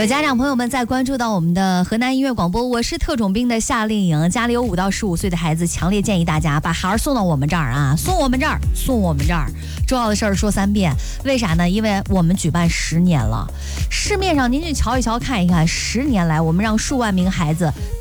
有家长朋友们在关注到我们的河南音乐广播，我是特种兵的夏令营，家里有5到15岁的孩子，强烈建议大家把孩儿送到我们这儿啊，送我们这儿。重要的事儿说3遍，为啥呢？因为我们举办10年了，市面上您去瞧一瞧看一看，10年来我们让数万名孩子